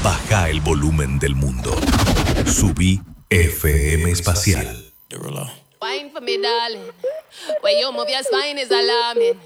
Baja el volumen del mundo. Subí FM Espacial. Wine for me, darling. When you move your spine is alarming.